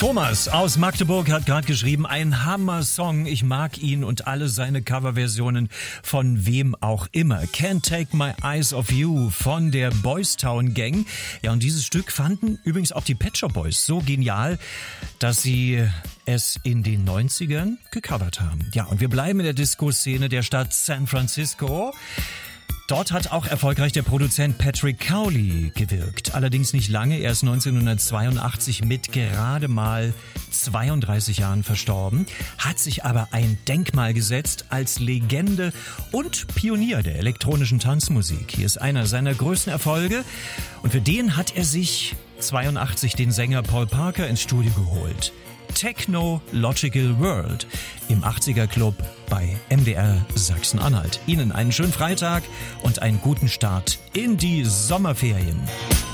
Thomas aus Magdeburg hat gerade geschrieben, ein Hammer-Song. Ich mag ihn und alle seine Coverversionen von wem auch immer. Can't Take My Eyes Off You von der Boys Town Gang. Ja, und dieses Stück fanden übrigens auch die Pet Shop Boys so genial, dass sie es in den 90ern gecovert haben. Ja, und wir bleiben in der Disco-Szene der Stadt San Francisco. Dort hat auch erfolgreich der Produzent Patrick Cowley gewirkt. Allerdings nicht lange, er ist 1982 mit gerade mal 32 Jahren verstorben, hat sich aber ein Denkmal gesetzt als Legende und Pionier der elektronischen Tanzmusik. Hier ist einer seiner größten Erfolge und für den hat er sich 82 den Sänger Paul Parker ins Studio geholt. Technological World im 80er Club bei MDR Sachsen-Anhalt. Ihnen einen schönen Freitag und einen guten Start in die Sommerferien.